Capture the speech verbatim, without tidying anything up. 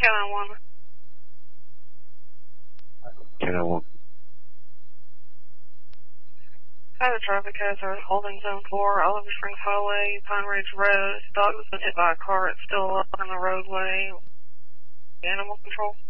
Can one. Can I one? Hi, the traffic hazard, holding zone four, Oliver Springs Highway, Pine Ridge Road. Dog has been hit by a car. It's still up on the roadway. Animal control.